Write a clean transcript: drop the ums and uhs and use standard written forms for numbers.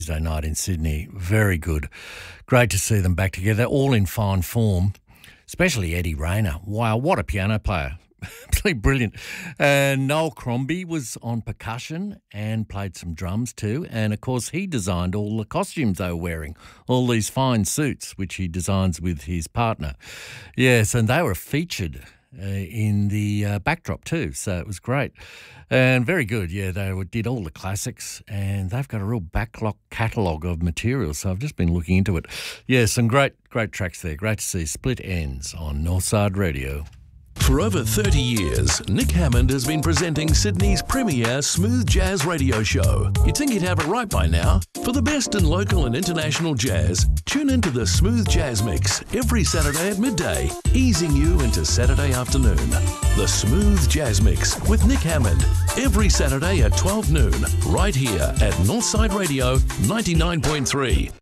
Tuesday night in Sydney. Very good. Great to see them back together, all in fine form, especially Eddie Rayner. Wow, what a piano player. Absolutely brilliant. And Noel Crombie was on percussion and played some drums too. And, of course, he designed all the costumes they were wearing, all these fine suits, which he designs with his partner. Yes, and they were featured in the backdrop too, so it was great. And very good, yeah, they did all the classics and they've got a real backlog catalogue of material, so I've just been looking into it. Yeah, some great tracks there. Great to see Split Ends on Northside Radio. For over 30 years, Nick Hammond has been presenting Sydney's premier smooth jazz radio show. You'd think he'd have it right by now. For the best in local and international jazz, tune into the Smooth Jazz Mix every Saturday at midday, easing you into Saturday afternoon. The Smooth Jazz Mix with Nick Hammond, every Saturday at 12 noon, right here at Northside Radio 99.3.